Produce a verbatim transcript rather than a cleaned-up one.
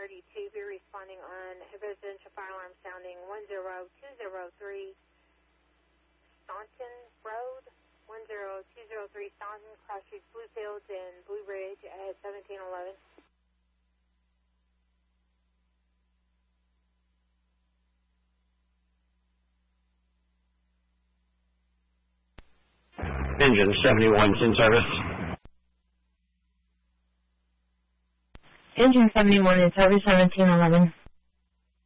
thirty-two. Be responding on residential fire alarm sounding one zero two zero three Staunton Road, one zero two zero three Staunton, Cross Streets, Bluefields, and Blue Ridge at seventeen eleven. Engine seventy-one is in service. Engine seventy-one in service, seventeen eleven.